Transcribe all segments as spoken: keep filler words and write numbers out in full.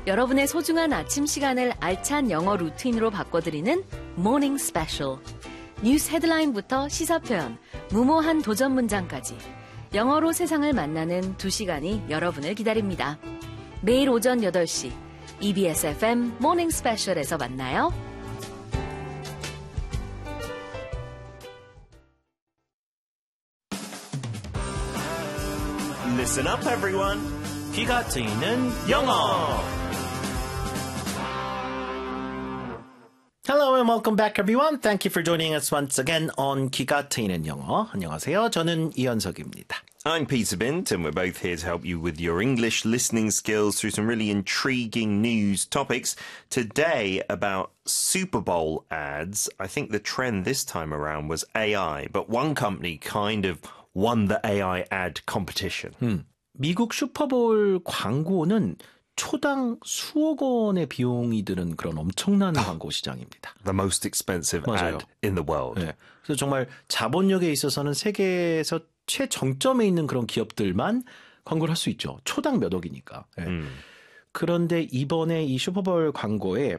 여러분의 소중한 아침 시간을 알찬 영어 루틴으로 바꿔드리는 Morning Special. 뉴스 헤드라인부터 시사 표현, 무모한 도전 문장까지 영어로 세상을 만나는 두 시간이 여러분을 기다립니다. 매일 오전 여덟 시 이비에스 에프엠 Morning Special에서 만나요. Listen up, everyone. 귀가 트이는 영어. Hello and welcome back, everyone. Thank you for joining us once again on 귀가 트이는 영어. 안녕하세요. 저는 이현석입니다. I'm Peter Bint, and we're both here to help you with your English listening skills through some really intriguing news topics. Today, about Super Bowl ads. I think the trend this time around was A I, but one company kind of won the A I ad competition. 음, 미국 슈퍼볼 광고는 초당 수억 원의 비용이 드는 그런 엄청난 광고 시장입니다. The most expensive 맞아요. ad in the world. 네. 그래서 정말 자본력에 있어서는 세계에서 최정점에 있는 그런 기업들만 광고를 할 수 있죠. 초당 몇 억이니까. 네. 음. 그런데 이번에 이 슈퍼볼 광고에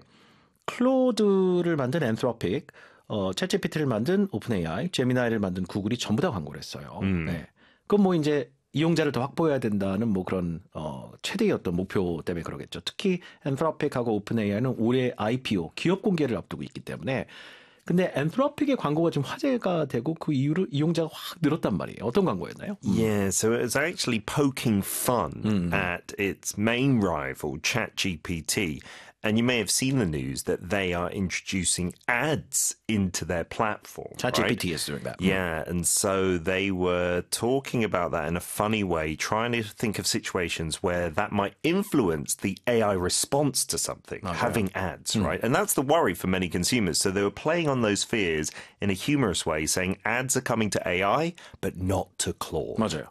클로드를 만든 앤트로픽, 어, 챗지피티를 만든 오픈 에이아이, 제미나이를 만든 구글이 전부 다 광고를 했어요. 음. 네. 그건 뭐 이제 이용자를 더 확보해야 된다는 뭐 그런 어, 최대의 어떤 목표 때문에 그러겠죠. 특히 앤트로픽하고 오픈 에이아이는 올해 아이피오, 기업 공개를 앞두고 있기 때문에. 근데 앤트로픽의 광고가 좀 화제가 되고 그 이후로 이용자가 확 늘었단 말이에요. 어떤 광고였나요? Yeah, so it was actually poking fun mm. at its main rival, ChatGPT. And you may have seen the news that they are introducing ads into their platform. ChatGPT right? is doing that. Yeah, and so they were talking about that in a funny way, trying to think of situations where that might influence the A I response to something, okay. having ads, mm. right? And that's the worry for many consumers. So they were playing on those fears in a humorous way, saying ads are coming to A I, but not to Claude. 맞아요.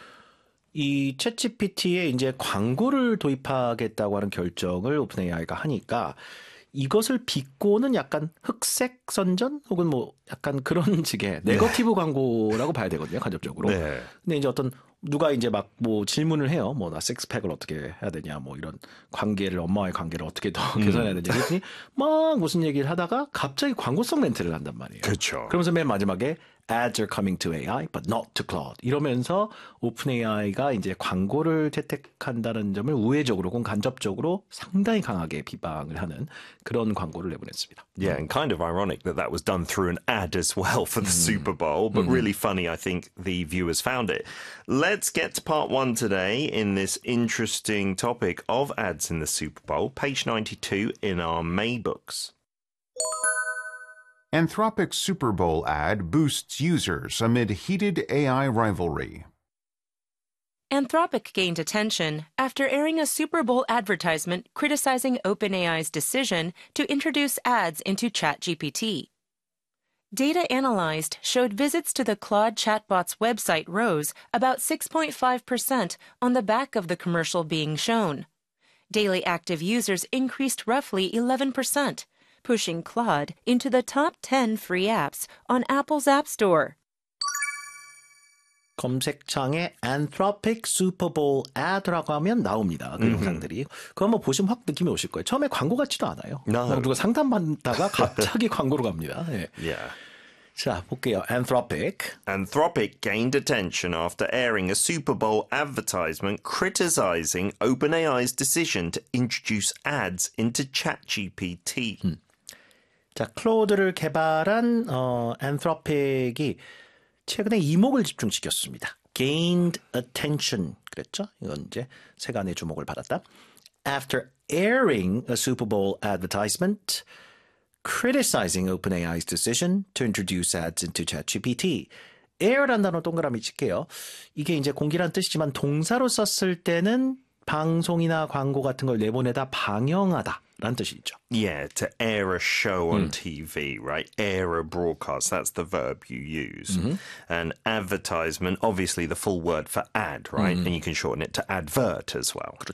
이 챗지피티에 이제 광고를 도입하겠다고 하는 결정을 오픈 에이아이가 하니까 이것을 비꼬는 약간 흑색 선전 혹은 뭐 약간 그런 식의 네거티브 네. 광고라고 봐야 되거든요, 간접적으로. 네. 근데 이제 어떤 누가 이제 막 뭐 질문을 해요. 뭐 나 식스팩을 어떻게 해야 되냐, 뭐 이런 관계를 엄마와의 관계를 어떻게 더 음. 개선해야 되냐. 그랬더니 막 무슨 얘기를 하다가 갑자기 광고성 멘트를 한단 말이에요. 그렇죠. 그러면서 맨 마지막에 ads are coming to 에이아이, but not to Claude. 이러면서 오픈 에이아이가 이제 광고를 채택한다는 점을 우회적으로 혹은 간접적으로 상당히 강하게 비방을 하는 그런 광고를 내보냈습니다. Yeah, and kind of ironic that that was done through an ad as well for the mm. Super Bowl, but mm. really funny, I think the viewers found it. Let's get to part one today in this interesting topic of ads in the Super Bowl, page ninety-two in our May books. Anthropic's Super Bowl ad boosts users amid heated A I rivalry. Anthropic gained attention after airing a Super Bowl advertisement criticizing OpenAI's decision to introduce ads into ChatGPT. Data analyzed showed visits to the Claude chatbot's website rose about six point five percent on the back of the commercial being shown. Daily active users increased roughly eleven percent. Pushing Claude into the top ten free apps on Apple's App Store. 검색창에 Anthropic Super Bowl ad라고 하면 나옵니다. 그 영상들이. 그거 한번 보시면 확 느낌이 오실 거예요. 처음에 광고 같지도 않아요. No. 누가 상담받다가 갑자기 광고로 갑니다. 네. Yeah. 자, 볼게요. Anthropic. Anthropic gained attention after airing a Super Bowl advertisement criticizing OpenAI's decision to introduce ads into ChatGPT. 음. 자, 클로드를 개발한 어, Anthropic이 최근에 이목을 집중시켰습니다. Gained attention 그랬죠? 이건 이제 세간의 주목을 받았다. After airing a Super Bowl advertisement criticizing OpenAI's decision to introduce ads into ChatGPT. air란 단어 동그라미 칠게요. 이게 이제 공기란 뜻이지만 동사로 썼을 때는 방송이나 광고 같은 걸 내보내다 방영하다. 라는 뜻이 있죠. Yeah, to air a show on 음. 티비, right? Air a broadcast, that's the verb you use. Mm-hmm. And advertisement, obviously the full word for ad, right? Mm. And you can shorten it to advert as well.